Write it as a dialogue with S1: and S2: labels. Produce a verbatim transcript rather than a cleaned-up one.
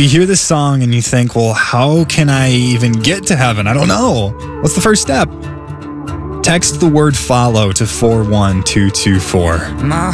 S1: you hear this song and you think, well, how can I even get to heaven? I don't know. What's the first step? Text the word follow to four one two two four.
S2: My